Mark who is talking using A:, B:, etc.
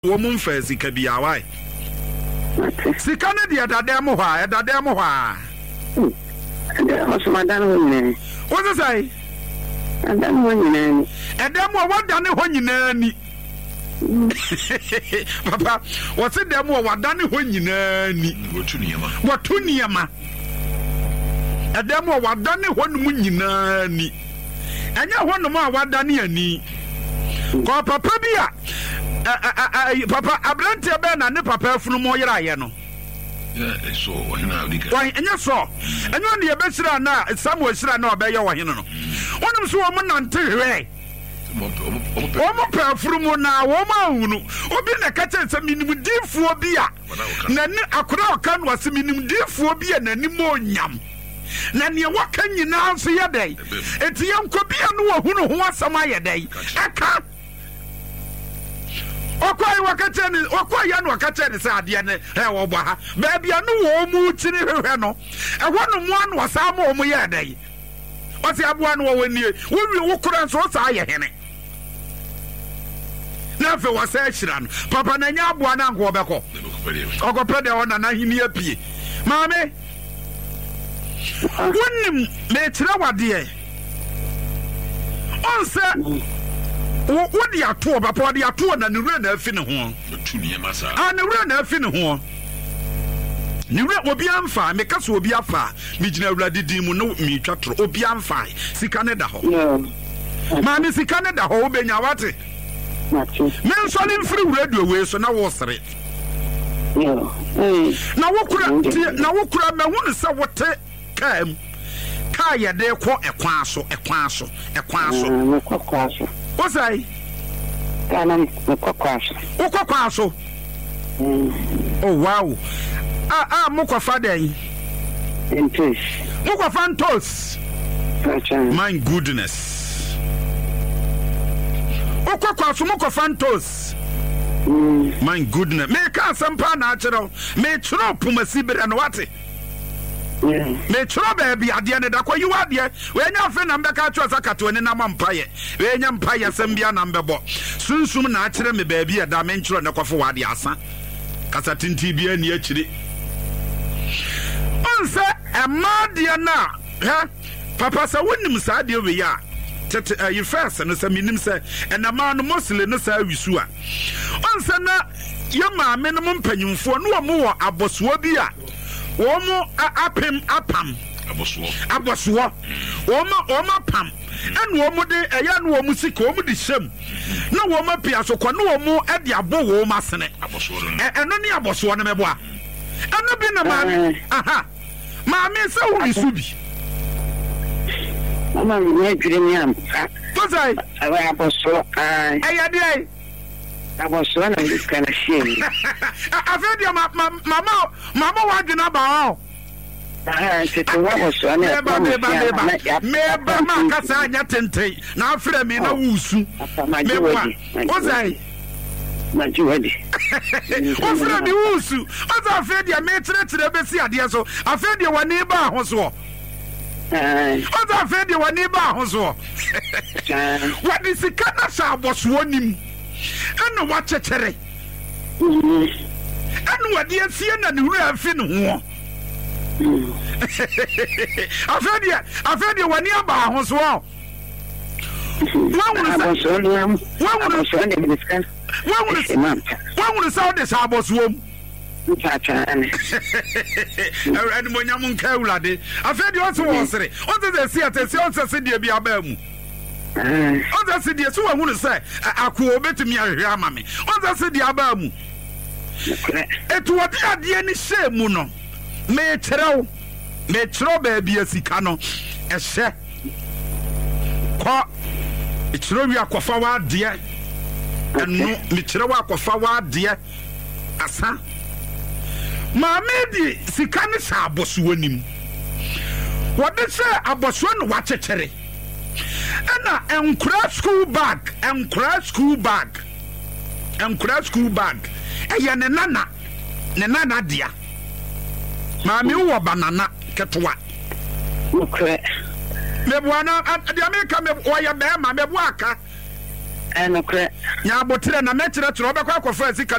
A: woman fa sika bia why sika ne de dadam ho a dadam ho a
B: Osmadan ho nyina
A: wo say
B: adam ho nyina ni
A: edam ho wadane ho nyina ni papa what say dem ho wadane ho nyina ni watu niema edam ho wadane ho num nyina ni enya ho num a wadane ani ko papa bia papa abrante be na ne papa afunu mo yera ye no
C: so wahena odika
A: why enya so enyo ne yebesira na Samuel sira na obeye wahene no wonum so wo mo nante hwe wo mo pa afunu mo na wo ma hunu obi na ka chen se minim difuo bia na ni akora oka no ase minim difuo bia na ni mo nyam na ne waka nyina nso ye dai enti yanko bia no wo hunu ho asama ye dai aka okwai wakacheni okwai ya no wakacheni se ade ne he wo bɔ ha baabia no wo mu chiri hwehwe no ɛhɔ no mu anu asama wo mu ye dai ɔse aboa no wo wanie wo wi wo kora nso sa ye hene na fe wo sa hyira no papa na nya aboa na nko obɛkɔ okɔpɛ de ona na hini apie maame wonnim me kyerɛ wade onse what the ato papa the ato na ne wura na afi ne ho
C: tu ne masa
A: ne wura na afi ne ho ne wura obi amfa me ka so obi afa me gina awurade din mu no me twatro obi amfa sika ne da ho ma me sika ne da ho obenya wate me nso ne mfiri wura duwe so na wo sere na wokura me hu ne se wote kam ka ye de kɔ ekwan so What's I? Ukokwaso. Oh wow. Mukwafa dey. Mukwafantos. My goodness. Ukokwaso mukwafantos. My goodness. Me ka sampa na achero. Me chiro pumasi bere no wate. Me chro baby ade ne da kwa yi wade we nya fe na mbeka atwa sakato ne na mampaye we nya mpaye sambia na mbebo sunsum na akire me baby da me nchro ne kwafo wade asa kasa tinti bia ni akire onse emade na ha papa sa wonim sa de we ya tete you first no sa minim sa enama no mosle no sa wisu a onse na ye maame no mpanyimfo no wo wo abosuo bi a womo apam abosuo womo pam enu womo de eya no womo sika womo de hyem na womo pia so kwa no womo ade abo womo asene eno ne abosuo no meboa eno bi na maame aha maame se wo risu bi
B: mama mi adwire mi am
A: to say
B: abosuo
A: eya de
B: abosuo na ndi kana shame
A: afedia mama wadwena ba o
B: tete abosuo na
A: meba makasa anya tentei na afre mi na wusu meba ozai
B: majuwadi
A: ofre mi wusu oza afedia me tire besi ade so afedia wani ba ho so oza afedia wani ba ho so wadi sikana sha abosuo nim eno wachechere eno wadi asie na ne wura afi ne ho afedia wani aba ho so wawunu sa de sa abosuo mu ene monyam nka wulade afedia o se wo sere o se se atese o se de bia ba mu onza se die so wahunu se akwo obetumi ahwe ama me onza se die aba mu etu wodi ade ni shemu no me kyerɛw ba bia sika no ehye ko kyerɛw wi akwafa wa ade enu me kyerɛw akwafa wa ade asa maame di sika ne sa abosuo nim wodi se abosuo no wakyekere ana enkura school bag eya ne nana dia maami wo banana ketwa
B: okay
A: me buana dia me ka me wo ya be ma me buaka
B: ɛnokorɛ
A: nya abotere na mɛkyerɛkyerɛ wobɛkɔ akɔfa sika